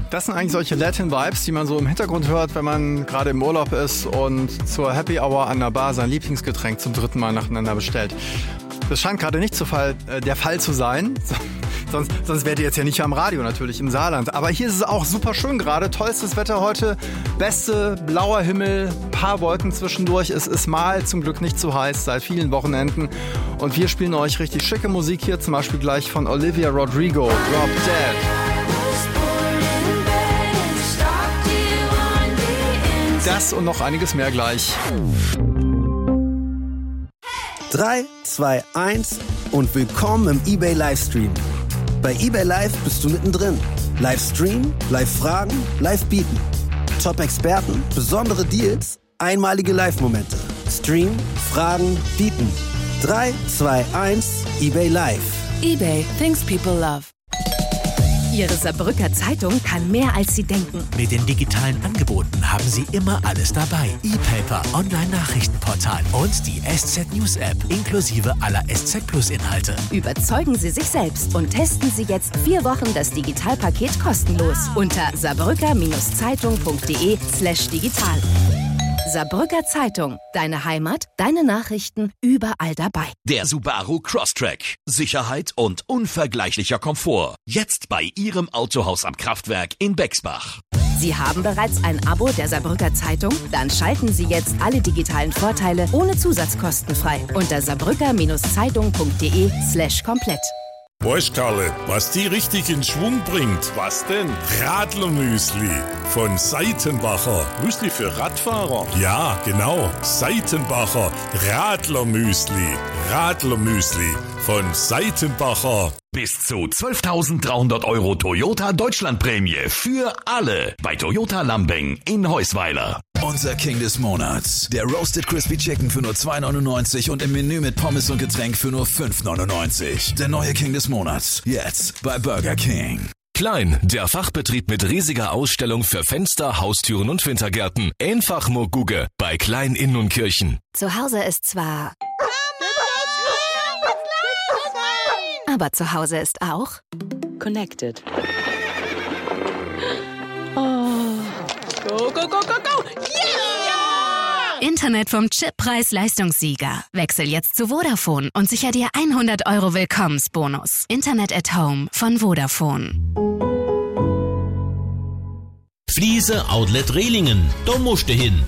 Das sind eigentlich solche Latin-Vibes, die man so im Hintergrund hört, wenn man gerade im Urlaub ist und zur Happy Hour an der Bar sein Lieblingsgetränk zum 3. Mal nacheinander bestellt. Das scheint gerade nicht der Fall zu sein. Sonst wärt ihr jetzt ja nicht am Radio natürlich im Saarland. Aber hier ist es auch super schön gerade. Tollstes Wetter heute. Beste blauer Himmel. Paar Wolken zwischendurch. Es ist mal zum Glück nicht zu heiß seit vielen Wochenenden. Und wir spielen euch richtig schicke Musik hier. Zum Beispiel gleich von Olivia Rodrigo. Drop Dead. Das und noch einiges mehr gleich. 3, 2, 1 und willkommen im eBay Livestream. Bei eBay Live bist du mittendrin. Livestream, Live-Fragen, Live-Bieten. Top-Experten, besondere Deals, einmalige Live-Momente. Stream, Fragen, Bieten. 3, 2, 1, eBay Live. eBay, things people love. Ihre Saarbrücker Zeitung kann mehr, als Sie denken. Mit den digitalen Angeboten haben Sie immer alles dabei. E-Paper, Online-Nachrichtenportal und die SZ News App inklusive aller SZ Plus Inhalte. Überzeugen Sie sich selbst und testen Sie jetzt 4 Wochen das Digitalpaket kostenlos unter saarbrücker-zeitung.de/digital. Saarbrücker Zeitung. Deine Heimat, deine Nachrichten, überall dabei. Der Subaru Crosstrek. Sicherheit und unvergleichlicher Komfort. Jetzt bei Ihrem Autohaus am Kraftwerk in Bexbach. Sie haben bereits ein Abo der Saarbrücker Zeitung? Dann schalten Sie jetzt alle digitalen Vorteile ohne Zusatzkosten frei unter saarbrücker-zeitung.de/komplett. Weißt Karle, was die richtig in Schwung bringt? Was denn? Radlermüsli von Seitenbacher. Müsli für Radfahrer? Ja, genau. Seitenbacher Radlermüsli. Radlermüsli von Seitenbacher. Bis zu 12.300 € Toyota Deutschlandprämie für alle bei Toyota Lambing in Heusweiler. Unser King des Monats. Der Roasted Crispy Chicken für nur 2,99 und im Menü mit Pommes und Getränk für nur 5,99. Der neue King des Monats. Jetzt bei Burger King. Klein, der Fachbetrieb mit riesiger Ausstellung für Fenster, Haustüren und Wintergärten. Einfach nur Guge bei Klein Inn und Kirchen. Zu Hause ist zwar... Aber zu Hause ist auch... Connected. Oh. Go, go, go, go, go! Yeah! Internet vom Chippreis-Leistungssieger. Wechsel jetzt zu Vodafone und sicher dir 100 € Willkommensbonus. Internet at Home von Vodafone. Fliese Outlet Rehlingen. Da musst du hin.